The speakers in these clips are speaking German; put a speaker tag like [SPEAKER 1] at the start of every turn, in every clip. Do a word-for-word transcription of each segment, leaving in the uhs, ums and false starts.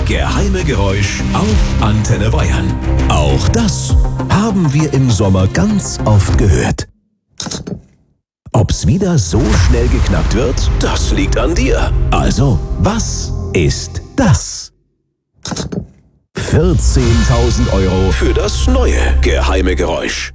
[SPEAKER 1] geheime Geräusch auf Antenne Bayern. Auch das haben wir im Sommer ganz oft gehört. Ob's wieder so schnell geknackt wird, das liegt an dir. Also, was ist das? vierzehntausend Euro für das neue geheime Geräusch.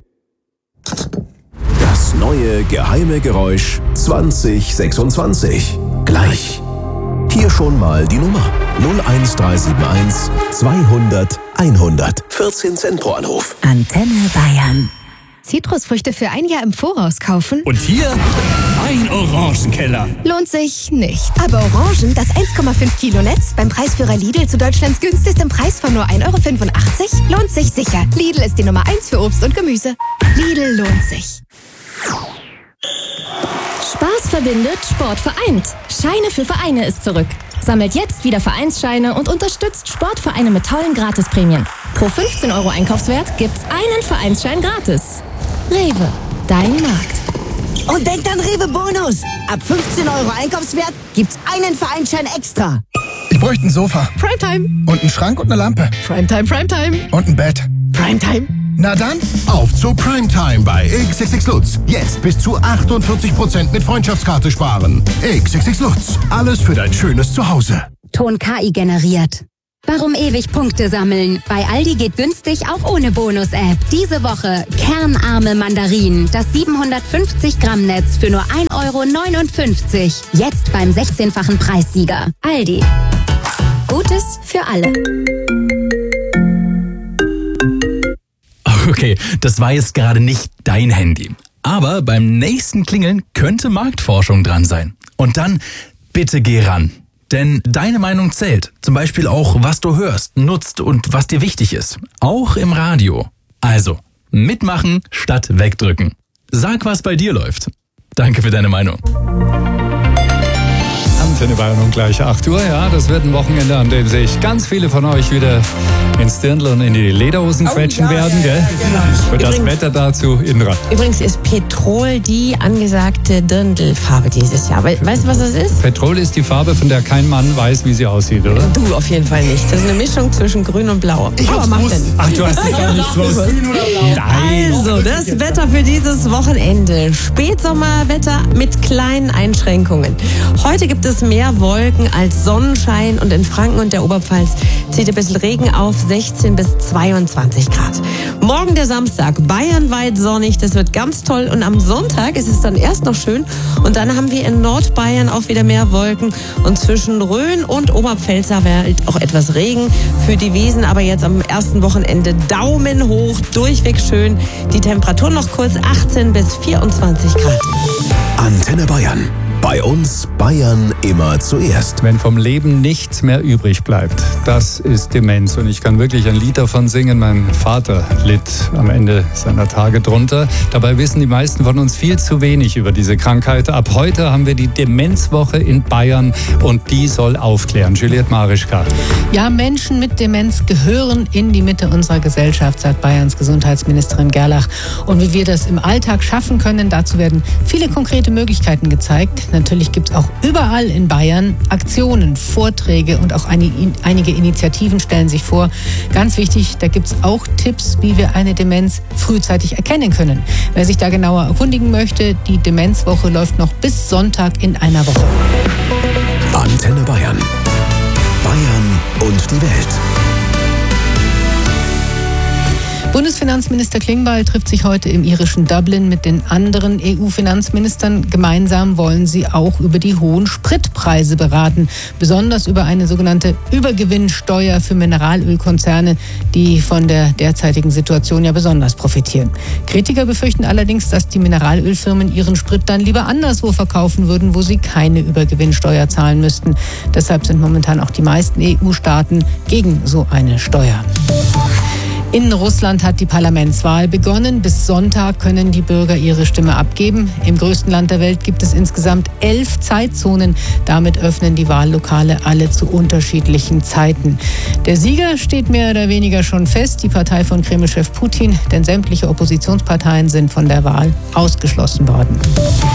[SPEAKER 1] Das neue geheime Geräusch zwanzig sechsundzwanzig. Gleich. Hier schon mal die Nummer null eins drei sieben eins zweihundert einhundert. vierzehn Cent pro Anruf.
[SPEAKER 2] Antenne Bayern.
[SPEAKER 3] Zitrusfrüchte für ein Jahr im Voraus kaufen?
[SPEAKER 4] Und hier ein Orangenkeller.
[SPEAKER 3] Lohnt sich nicht. Aber Orangen, das eins Komma fünf Kilo Netz, beim Preisführer Lidl zu Deutschlands günstigstem Preis von nur ein Euro fünfundachtzig, lohnt sich sicher. Lidl ist die Nummer eins für Obst und Gemüse. Lidl lohnt sich.
[SPEAKER 5] Spaß verbindet, Sport vereint. Scheine für Vereine ist zurück. Sammelt jetzt wieder Vereinsscheine und unterstützt Sportvereine mit tollen Gratisprämien. Pro fünfzehn Euro Einkaufswert gibt's einen Vereinsschein gratis. Rewe, dein Markt.
[SPEAKER 6] Und denkt an Rewe Bonus. Ab fünfzehn Euro Einkaufswert gibt's einen Vereinsschein extra.
[SPEAKER 7] Ich bräuchte ein Sofa.
[SPEAKER 3] Primetime.
[SPEAKER 7] Und einen Schrank und eine Lampe.
[SPEAKER 3] Primetime, Primetime.
[SPEAKER 7] Und ein Bett.
[SPEAKER 3] Primetime.
[SPEAKER 7] Na dann,
[SPEAKER 8] auf zu Primetime bei X X X Lutz. Jetzt bis zu achtundvierzig Prozent mit Freundschaftskarte sparen. X X X Lutz. Alles für dein schönes Zuhause.
[SPEAKER 2] Ton K I generiert. Warum ewig Punkte sammeln? Bei Aldi geht günstig auch ohne Bonus-App. Diese Woche kernarme Mandarinen. Das siebenhundertfünfzig Gramm Netz für nur ein Euro neunundfünfzig. Jetzt beim sechzehnfachen Preissieger. Aldi. Gutes für alle.
[SPEAKER 4] Okay, das war jetzt gerade nicht dein Handy. Aber beim nächsten Klingeln könnte Marktforschung dran sein. Und dann bitte geh ran. Denn deine Meinung zählt. Zum Beispiel auch, was du hörst, nutzt und was dir wichtig ist. Auch im Radio. Also, mitmachen statt wegdrücken. Sag, was bei dir läuft. Danke für deine Meinung.
[SPEAKER 9] Antenne Bayern um gleich acht Uhr. Ja, das wird ein Wochenende, an dem sich ganz viele von euch wieder ins Dirndl und in die Lederhosen
[SPEAKER 10] oh,
[SPEAKER 9] quetschen
[SPEAKER 10] ja,
[SPEAKER 9] werden.
[SPEAKER 10] ja,
[SPEAKER 9] Gell?
[SPEAKER 10] ja.
[SPEAKER 9] Und das
[SPEAKER 10] Übrigens,
[SPEAKER 9] Wetter dazu Inra.
[SPEAKER 10] Übrigens ist Petrol die angesagte Dirndlfarbe dieses Jahr. Weißt du, was das ist?
[SPEAKER 9] Petrol ist die Farbe, von der kein Mann weiß, wie sie aussieht, oder?
[SPEAKER 10] Du auf jeden Fall nicht. Das ist eine Mischung zwischen grün und blau.
[SPEAKER 9] Ich
[SPEAKER 10] Aber mach denn.
[SPEAKER 9] Ach, du hast es gar nicht gewusst.
[SPEAKER 10] Nein. Also, das Wetter für dieses Wochenende. Spätsommerwetter mit kleinen Einschränkungen. Heute gibt es mehr Wolken als Sonnenschein und in Franken und der Oberpfalz zieht ein bisschen Regen auf, sechzehn bis zweiundzwanzig Grad. Morgen der Samstag, bayernweit sonnig, das wird ganz toll. Und am Sonntag ist es dann erst noch schön und dann haben wir in Nordbayern auch wieder mehr Wolken und zwischen Rhön und Oberpfälzer Welt auch etwas Regen für die Wiesen. Aber jetzt am ersten Wochenende Daumen hoch, durchweg schön. Die Temperatur noch kurz achtzehn bis vierundzwanzig Grad.
[SPEAKER 1] Antenne Bayern. Bei uns Bayern immer zuerst.
[SPEAKER 9] Wenn vom Leben nichts mehr übrig bleibt, das ist Demenz. Und ich kann wirklich ein Lied davon singen. Mein Vater litt am Ende seiner Tage drunter. Dabei wissen die meisten von uns viel zu wenig über diese Krankheit. Ab heute haben wir die Demenzwoche in Bayern und die soll aufklären. Juliette Marischka.
[SPEAKER 11] Ja, Menschen mit Demenz gehören in die Mitte unserer Gesellschaft, sagt Bayerns Gesundheitsministerin Gerlach. Und wie wir das im Alltag schaffen können, dazu werden viele konkrete Möglichkeiten gezeigt. Natürlich gibt es auch überall in Bayern Aktionen, Vorträge und auch einige Initiativen stellen sich vor. Ganz wichtig, da gibt es auch Tipps, wie wir eine Demenz frühzeitig erkennen können. Wer sich da genauer erkundigen möchte, die Demenzwoche läuft noch bis Sonntag in einer Woche.
[SPEAKER 1] Antenne Bayern. Bayern und die Welt.
[SPEAKER 11] Bundesfinanzminister Klingbeil trifft sich heute im irischen Dublin mit den anderen E U-Finanzministern. Gemeinsam wollen sie auch über die hohen Spritpreise beraten. Besonders über eine sogenannte Übergewinnsteuer für Mineralölkonzerne, die von der derzeitigen Situation ja besonders profitieren. Kritiker befürchten allerdings, dass die Mineralölfirmen ihren Sprit dann lieber anderswo verkaufen würden, wo sie keine Übergewinnsteuer zahlen müssten. Deshalb sind momentan auch die meisten E U-Staaten gegen so eine Steuer. In Russland hat die Parlamentswahl begonnen. Bis Sonntag können die Bürger ihre Stimme abgeben. Im größten Land der Welt gibt es insgesamt elf Zeitzonen. Damit öffnen die Wahllokale alle zu unterschiedlichen Zeiten. Der Sieger steht mehr oder weniger schon fest, die Partei von Kreml-Chef Putin, denn sämtliche Oppositionsparteien sind von der Wahl ausgeschlossen worden.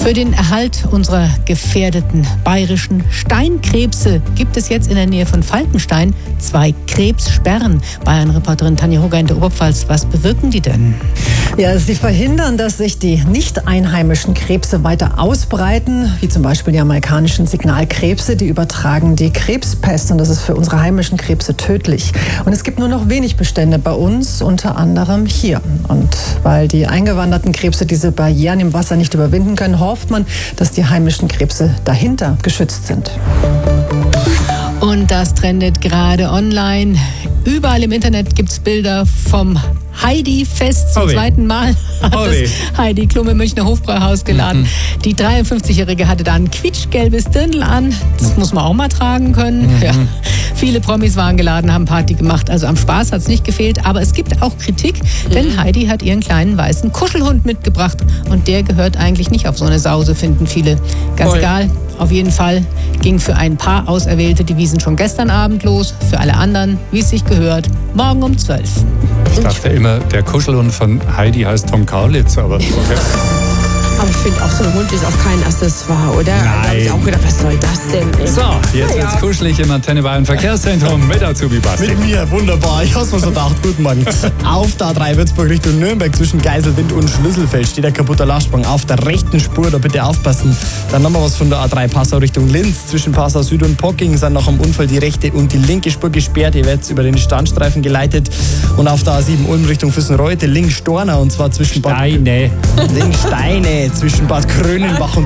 [SPEAKER 11] Für den Erhalt unserer gefährdeten bayerischen Steinkrebse gibt es jetzt in der Nähe von Falkenstein zwei Krebssperren. Bayern-Reporterin Tanja Hugger in der Oberpfalz. Was bewirken die denn?
[SPEAKER 12] Ja, sie verhindern, dass sich die nicht einheimischen Krebse weiter ausbreiten, wie zum Beispiel die amerikanischen Signalkrebse. Die übertragen die Krebspest und das ist für unsere heimischen Krebse tödlich. Und es gibt nur noch wenig Bestände bei uns, unter anderem hier. Und weil die eingewanderten Krebse diese Barrieren im Wasser nicht überwinden können, hofft man, dass die heimischen Krebse dahinter geschützt sind.
[SPEAKER 11] Und das trendet gerade online. Überall im Internet gibt es Bilder vom Heidi-Fest. Zum
[SPEAKER 13] Obi.
[SPEAKER 11] zweiten Mal hat
[SPEAKER 13] Obi.
[SPEAKER 11] das Heidi Klum im Münchner Hofbräuhaus geladen. Mhm. Die dreiundfünfzigjährige hatte da ein quietschgelbes Dirndl an. Das muss man auch mal tragen können. Mhm. Ja. Viele Promis waren geladen, haben Party gemacht. Also am Spaß hat es nicht gefehlt. Aber es gibt auch Kritik, denn Heidi hat ihren kleinen weißen Kuschelhund mitgebracht. Und der gehört eigentlich nicht auf so eine Sause, finden viele. Ganz
[SPEAKER 10] Voll.
[SPEAKER 11] egal. Auf jeden Fall ging für ein paar Auserwählte die Wiesn schon gestern Abend los. Für alle anderen, wie es sich gehört, morgen um zwölf.
[SPEAKER 9] Ich dachte immer, der Kuschelhund von Heidi heißt Tom Kaulitz, aber okay.
[SPEAKER 10] Aber ich finde auch, so ein Hund ist auch kein Accessoire, oder? Da habe ich auch gedacht, was soll das denn? Ey?
[SPEAKER 9] So, jetzt wird's kuschelig im Antenne Bayern Verkehrszentrum mit Azubi Basti.
[SPEAKER 13] Mit mir, wunderbar. Ich hab's mir so gedacht. Guten Morgen. Auf der A drei Würzburg Richtung Nürnberg zwischen Geiselwind und Schlüsselfeld steht ein kaputter Lastwagen auf der rechten Spur. Da bitte aufpassen. Dann haben wir was von der A drei Passau Richtung Linz. Zwischen Passau Süd und Pocking sind nach dem Unfall die rechte und die linke Spur gesperrt. Ihr werdet über den Standstreifen geleitet. Und auf der A sieben Ulm Richtung Füssenreute links Storna und zwar zwischen Bad...
[SPEAKER 9] Steine.
[SPEAKER 13] Links Steine. Zwischen Bad Krönenbach und